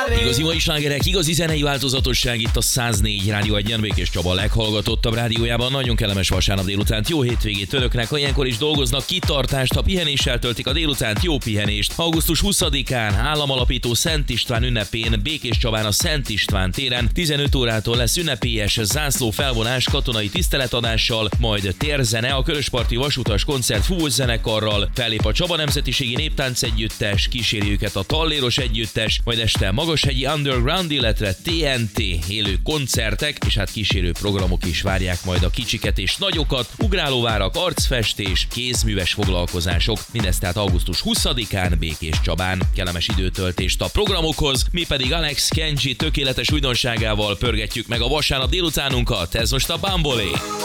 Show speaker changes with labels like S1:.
S1: Igazi mai slágerek, igazi zenei változatosság itt a 104 Rádió 1-en, Békés Csaba leghallgatottabb rádiójában. Nagyon kellemes vasárnap délutánt, jó hétvégét önöknek, ha ilyenkor is dolgoznak, kitartást, ha pihenéssel töltik a délutánt, jó pihenést. Augusztus 20-án államalapító Szent István ünnepén Békés Csabán a Szent István téren 15 órától lesz ünnepélyes zászló felvonás katonai tiszteletadással, majd térzene, a Körösparti Vasutas Koncert fúvós zenekarral, fellép a Csaba Nemzetiségi Néptánc Együttes, kíséri őket a Talléros Együttes, majd este Magashegyi Underground, illetve TNT élő koncertek, és hát kísérő programok is várják majd a kicsiket és nagyokat, ugrálóvárak, arcfestés, kézműves foglalkozások, mindezt tehát augusztus 20-án Békés Csabán. Kellemes időtöltést a programokhoz, mi pedig Alex Kenji tökéletes újdonságával pörgetjük meg a vasárnap délutánunkat, ez most a Bambolé.